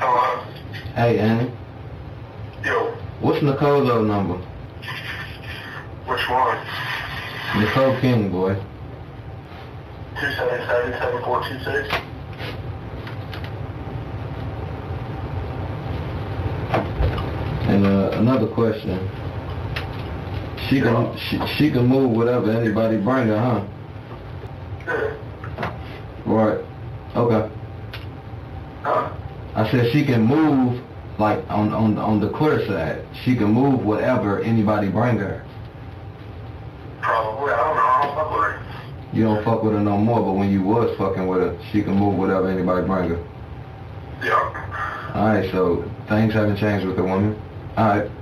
Hello? Hey, Annie. Yo, What's Nicole's old number? which one? Nicole King, boy. 277-7426? And another question. She can move whatever anybody bring her, huh? Yeah. Right. Okay. Huh? I said she can move like on the clear side. She can move whatever anybody bring her. Probably. I don't know. I don't fuck with her. You don't fuck with her no more, but when you was fucking with her, she can move whatever anybody bring her. Yeah. Alright, so things haven't changed with the woman. Alright.